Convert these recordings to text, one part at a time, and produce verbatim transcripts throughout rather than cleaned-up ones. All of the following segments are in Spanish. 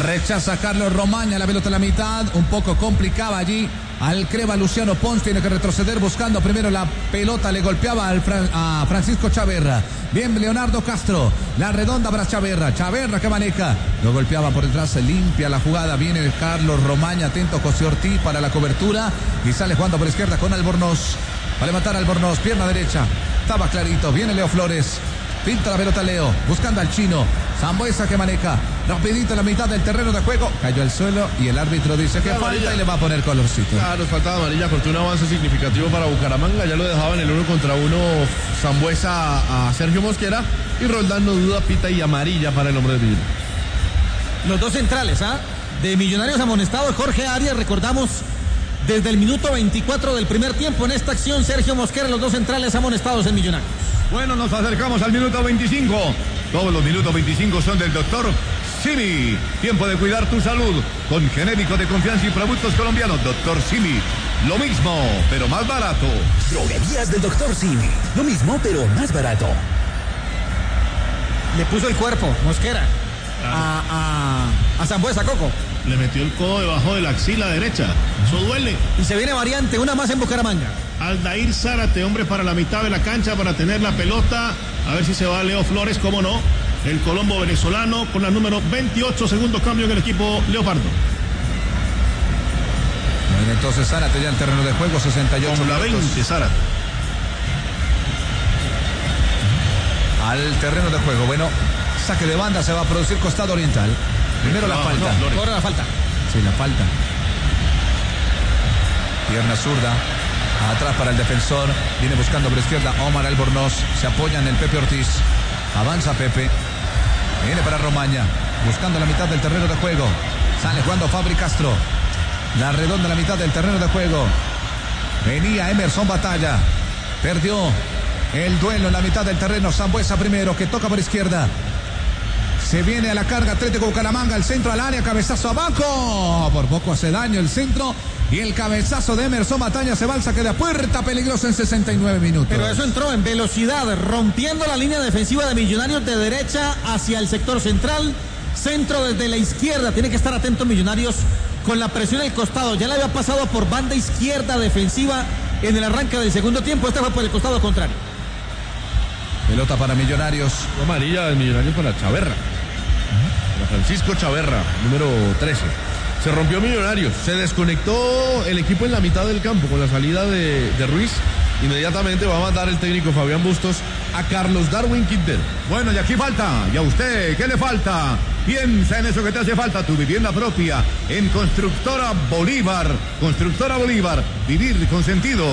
Rechaza Carlos Romaña, la pelota en la mitad, un poco complicaba allí al crema Luciano Pons, tiene que retroceder buscando primero la pelota, le golpeaba al Fran, a Francisco Chaverra. Bien Leonardo Castro, la redonda para Chaverra, Chaverra que maneja, lo golpeaba por detrás, se limpia la jugada, viene Carlos Romaña, atento José Ortiz para la cobertura y sale jugando por izquierda con Albornoz, para levantar Albornoz, pierna derecha, estaba clarito, viene Leo Flores. Pinta la pelota Leo, buscando al chino. Sambueza que maneja, rapidito en la mitad del terreno de juego. Cayó al suelo y el árbitro dice que falta amarilla. Y le va a poner colorcito. Claro, nos faltaba amarilla, cortó un avance significativo para Bucaramanga. Ya lo dejaba en el uno contra uno Sambueza a Sergio Mosquera. Y Roldán no duda, pita y amarilla para el hombre de Millonarios. Los dos centrales, ¿ah? ¿eh? De Millonarios amonestado Jorge Arias, recordamos. Desde el minuto veinticuatro del primer tiempo en esta acción, Sergio Mosquera, los dos centrales amonestados en Millonarios. Bueno, nos acercamos al minuto veinticinco. Todos los minutos veinticinco son del doctor Simi. Tiempo de cuidar tu salud con genérico de confianza y productos colombianos. doctor Simi. Lo mismo, pero más barato. Droguerías del doctor Simi. Lo mismo, pero más barato. Le puso el cuerpo, Mosquera, claro. a, a, a Sambueza, Coco. Le metió el codo debajo de la axila derecha. Eso duele. Y se viene variante, una más en Bucaramanga. Aldair Zárate, hombre para la mitad de la cancha para tener la pelota. A ver si se va Leo Flores, cómo no. El colombo venezolano con la número veintiocho, segundo cambio en el equipo Leopardo. Bueno, entonces Zárate ya en terreno de juego, sesenta y ocho con la minutos. veinte, Zárate. Al terreno de juego, bueno, saque de banda, se va a producir costado oriental. Primero la falta. No, ahora la falta. Sí, la falta. Pierna zurda. Atrás para el defensor. Viene buscando por izquierda Omar Albornoz. Se apoya en el Pepe Ortiz. Avanza Pepe. Viene para Romaña. Buscando la mitad del terreno de juego. Sale jugando Fabri Castro. La redonda en la mitad del terreno de juego. Venía Emerson Batalla. Perdió el duelo en la mitad del terreno. Sambueza primero, que toca por izquierda. Se viene a la carga Atlético Bucaramanga, el centro al área, cabezazo abajo. Por poco hace daño el centro. Y el cabezazo de Emerson Batalla se va al saque de puerta, peligroso en sesenta y nueve minutos. Pero eso entró en velocidad, rompiendo la línea defensiva de Millonarios de derecha hacia el sector central. Centro desde la izquierda, tiene que estar atento Millonarios con la presión al costado. Ya le había pasado por banda izquierda defensiva en el arranque del segundo tiempo. Este fue por el costado contrario. Pelota para Millonarios. Amarilla de Millonarios para Chaverra. Para Francisco Chaverra, número trece. Se rompió Millonarios. Se desconectó el equipo en la mitad del campo con la salida de, de Ruiz. Inmediatamente va a mandar el técnico Fabián Bustos a Carlos Darwin Quintero. Bueno, y aquí falta. ¿Y a usted qué le falta? Piensa en eso que te hace falta, tu vivienda propia. En Constructora Bolívar. Constructora Bolívar. Vivir con sentido.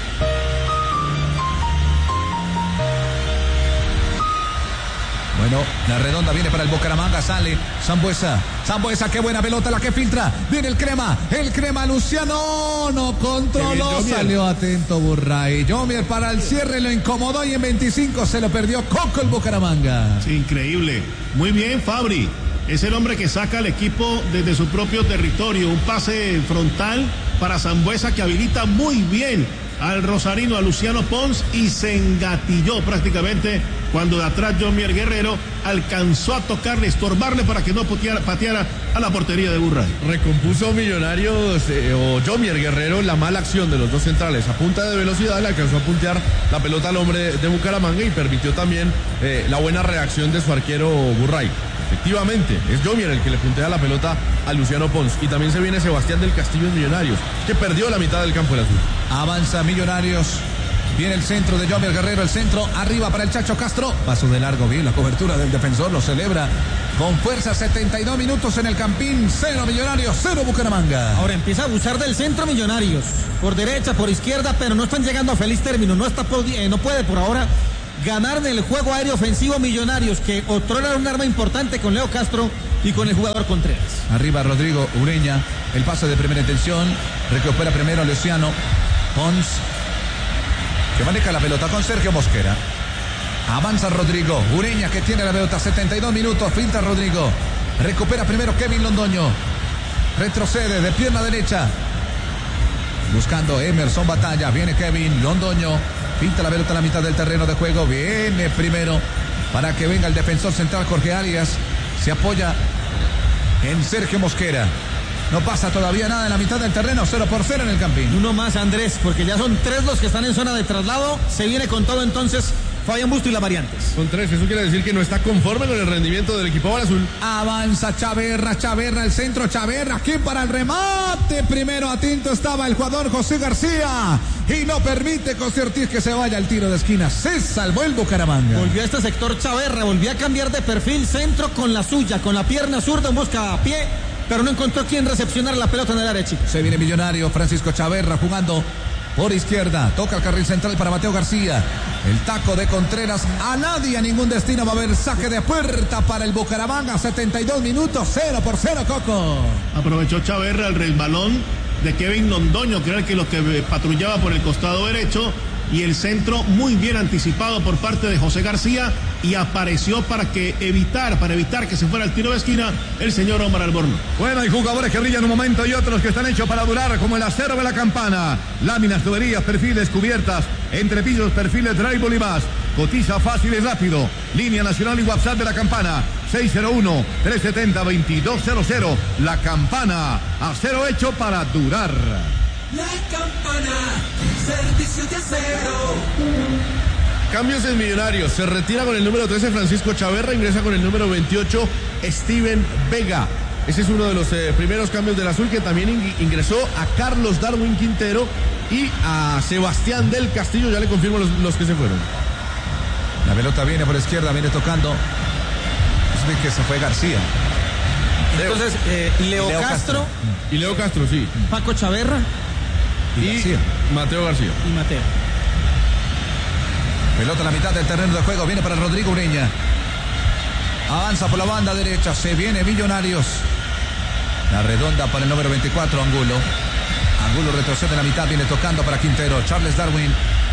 Bueno, la redonda viene para el Bucaramanga, sale Sambueza, Sambueza, qué buena pelota la que filtra, viene el crema, el crema Luciano, no controló, salió atento Burray, Yomier para el cierre, lo incomodó y en veinticinco se lo perdió Coco el Bucaramanga. Sí, increíble, muy bien Fabri, es el hombre que saca al equipo desde su propio territorio, un pase frontal para Sambueza que habilita muy bien al rosarino, a Luciano Pons, y se engatilló prácticamente cuando de atrás Jomier Guerrero alcanzó a tocarle, estorbarle para que no pateara, pateara a la portería de Burray. Recompuso Millonarios eh, o Jomier Guerrero la mala acción de los dos centrales. A punta de velocidad le alcanzó a puntear la pelota al hombre de Bucaramanga y permitió también eh, la buena reacción de su arquero Burray. Efectivamente, es Jomier el que le puntea la pelota a Luciano Pons. Y también se viene Sebastián del Castillo en Millonarios, que perdió la mitad del campo del azul. Avanza Millonarios. Viene el centro de Jomier Guerrero, el centro arriba para el Chacho Castro. Paso de largo, bien la cobertura del defensor, lo celebra con fuerza. Setenta y dos minutos en el Campín. Cero Millonarios, cero Bucaramanga. Ahora empieza a abusar del centro Millonarios. Por derecha, por izquierda, pero no están llegando a feliz término. No, está, eh, no puede por ahora ganar en el juego aéreo ofensivo Millonarios, que otro era un arma importante con Leo Castro y con el jugador Contreras. Arriba Rodrigo Ureña, el pase de primera intención, recupera primero Luciano Pons, que maneja la pelota con Sergio Mosquera. Avanza Rodrigo Ureña, que tiene la pelota, setenta y dos minutos, finta Rodrigo, recupera primero Kevin Londoño, retrocede de pierna derecha, buscando Emerson Batalla, viene Kevin Londoño, pinta la pelota a la mitad del terreno de juego, viene primero para que venga el defensor central Jorge Arias, se apoya en Sergio Mosquera. No pasa todavía nada en la mitad del terreno, cero por cero en el Campín. Uno más, Andrés, porque ya son tres los que están en zona de traslado. Se viene con todo entonces Fabián Busto y las variantes. Son tres, eso quiere decir que no está conforme con el rendimiento del equipo azul. Avanza Chaverra, Chaverra, el centro, Chaverra, aquí para el remate. Primero atento estaba el jugador José García y no permite José Ortiz que se vaya al tiro de esquina. Se salvó el Bucaramanga. Volvió a este sector Chaverra, volvió a cambiar de perfil, centro con la suya, con la pierna zurda en busca a pie, pero no encontró quien recepcionar la pelota en el área, chicos. Se viene Millonario, Francisco Chaverra jugando por izquierda, toca el carril central para Mateo García. El taco de Contreras, a nadie, a ningún destino va a haber saque de puerta para el Bucaramanga. setenta y dos minutos, cero por cero, Coco. Aprovechó Chaverra el resbalón de Kevin Londoño, que era el que lo que patrullaba por el costado derecho, y el centro muy bien anticipado por parte de José García, y apareció para que evitar, para evitar que se fuera al tiro de esquina el señor Omar Albornoz. Bueno, hay jugadores que brillan un momento y otros que están hechos para durar, como el acero de la campana. Láminas, tuberías, perfiles, cubiertas, entrepisos, perfiles, drywall y más. Cotiza fácil y rápido. Línea nacional y WhatsApp de la campana. seis cero uno, tres siete cero, dos dos cero cero. La Campana, acero hecho para durar. La Campana, servicio de acero. Cambios en Millonarios. Se retira con el número trece Francisco Chaverra, ingresa con el número veintiocho Steven Vega. Ese es uno de los eh, primeros cambios del azul, que también in- ingresó a Carlos Darwin Quintero y a Sebastián del Castillo. Ya le confirmo los, los que se fueron. La pelota viene por la izquierda, viene tocando. Es que se fue García. Entonces, eh, Leo, Leo Castro, Castro. Y Leo Castro, sí. Paco Chaverra Y, Y García. Mateo García. y Mateo. Pelota a la mitad del terreno de juego, viene para Rodrigo Ureña. Avanza por la banda derecha, se viene Millonarios. La redonda para el número veinticuatro, Angulo. Angulo retrocede en la mitad, viene tocando para Quintero. Charles Darwin.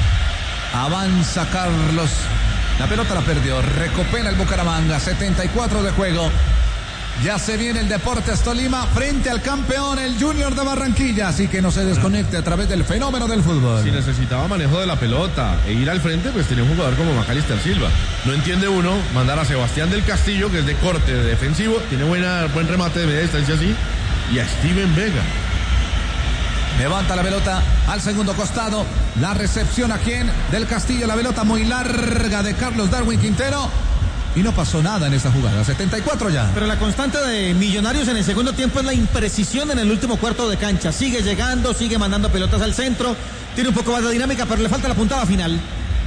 Avanza Carlos. La pelota la perdió, recupera el Bucaramanga, setenta y cuatro de juego. Ya se viene el Deportes Tolima frente al campeón, el Junior de Barranquilla. Así que no se desconecte a través del fenómeno del fútbol. Si necesitaba manejo de la pelota e ir al frente, pues tenía un jugador como Macalister Silva. No entiende uno mandar a Sebastián del Castillo, que es de corte de defensivo, tiene buena, buen remate de media distancia así, y a Steven Vega. Levanta la pelota al segundo costado. La recepción a quien del Castillo. La pelota muy larga de Carlos Darwin Quintero. Y no pasó nada en esa jugada. setenta y cuatro ya. Pero la constante de Millonarios en el segundo tiempo es la imprecisión en el último cuarto de cancha. Sigue llegando, sigue mandando pelotas al centro. Tiene un poco más de dinámica, pero le falta la puntada final.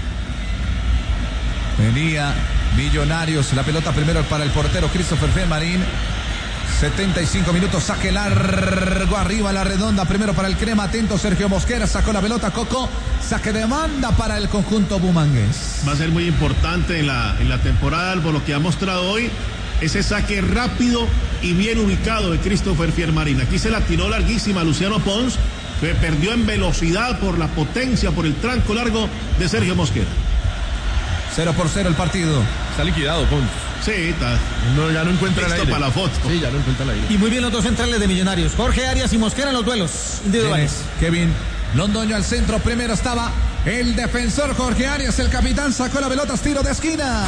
Venía Millonarios. La pelota primero para el portero Christopher Feldmarín. setenta y cinco minutos, saque largo arriba la redonda, primero para el crema, atento Sergio Mosquera, sacó la pelota Coco, saque de banda para el conjunto bumangués. Va a ser muy importante en la, en la temporada, por lo que ha mostrado hoy, ese saque rápido y bien ubicado de Christopher Fiermarín. Aquí se la tiró larguísima Luciano Pons, que perdió en velocidad por la potencia, por el tranco largo de Sergio Mosquera. Cero por cero el partido. Está liquidado, Pons. Sí, está. No, ya no encuentra el Listo aire. para la foto. Sí, ya no encuentra el aire. Y muy bien los dos centrales de Millonarios, Jorge Arias y Mosquera en los duelos individuales. Kevin Londoño al centro, primero estaba el defensor Jorge Arias, el capitán sacó la pelota, tiro de esquina.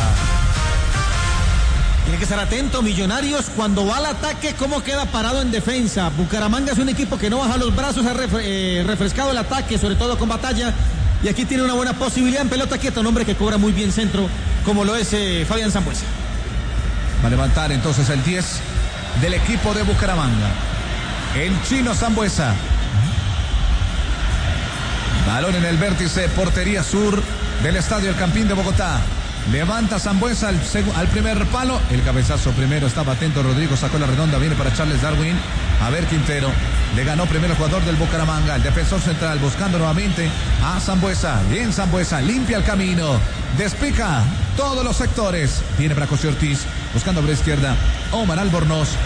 Tiene que estar atento Millonarios cuando va al ataque, cómo queda parado en defensa. Bucaramanga es un equipo que no baja los brazos, ha refre- eh, refrescado el ataque, sobre todo con batalla. Y aquí tiene una buena posibilidad en pelota quieta, un hombre que cobra muy bien centro, como lo es eh, Fabián Sambuesa. Va a levantar entonces el diez del equipo de Bucaramanga. El chino Sambuesa. Balón en el vértice, portería sur del Estadio El Campín de Bogotá. Levanta Sambuesa al, seg- al primer palo. El cabezazo primero, estaba atento Rodrigo, sacó la redonda, viene para Charles Darwin. A ver Quintero. Le ganó primero el jugador del Bucaramanga, el defensor central, buscando nuevamente a Sambuesa. Bien Sambuesa, limpia el camino. Despica todos los sectores. Viene para José Ortiz, buscando por la izquierda. Omar Albornoz.